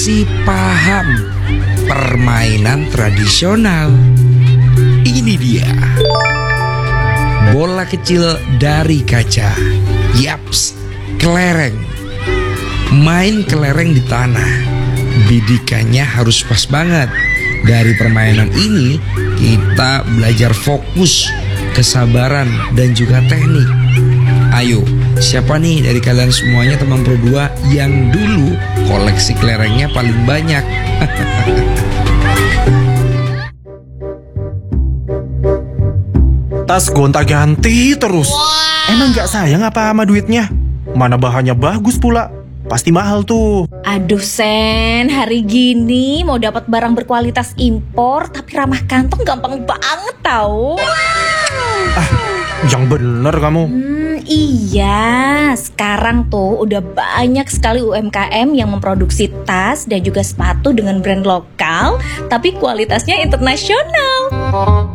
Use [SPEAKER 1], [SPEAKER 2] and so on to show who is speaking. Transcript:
[SPEAKER 1] masih paham permainan tradisional. Ini dia bola kecil dari kaca. Yaps, kelereng. Main kelereng di tanah, bidikannya harus pas banget. Dari permainan ini kita belajar fokus, kesabaran, dan juga teknik. Ayo, siapa nih dari kalian semuanya teman Pro 2 yang dulu koleksi kelerengnya paling banyak?
[SPEAKER 2] Tas gonta-ganti terus. Emang gak sayang apa sama duitnya? Mana bahannya bagus pula. Pasti mahal tuh.
[SPEAKER 3] Aduh Sen, hari gini mau dapat barang berkualitas impor tapi ramah kantong gampang banget tau.
[SPEAKER 2] Yang bener kamu.
[SPEAKER 3] Iya, sekarang tuh udah banyak sekali UMKM yang memproduksi tas dan juga sepatu dengan brand lokal tapi kualitasnya internasional.